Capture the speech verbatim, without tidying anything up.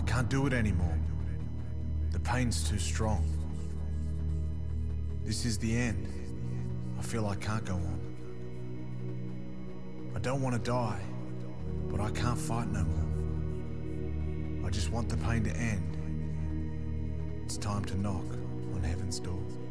I can't do it anymore. The pain's too strong. This is the end. I feel I can't go on. I don't want to die, but I can't fight no more. I just want the pain to end. It's time to knock on heaven's door.